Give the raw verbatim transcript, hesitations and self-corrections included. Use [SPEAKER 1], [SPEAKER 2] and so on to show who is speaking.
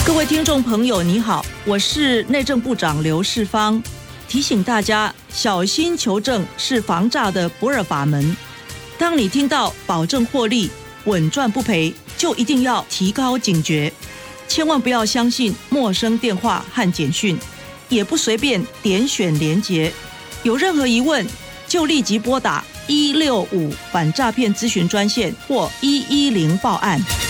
[SPEAKER 1] 各位听众朋友你好，我是内政部长刘世芳，提醒大家小心求证是防诈的不二法门。当你听到保证获利、稳赚不赔，就一定要提高警觉，千万不要相信陌生电话和简讯，也不随便点选连结。有任何疑问就立即拨打一六五反诈骗咨询专线或一一零报案。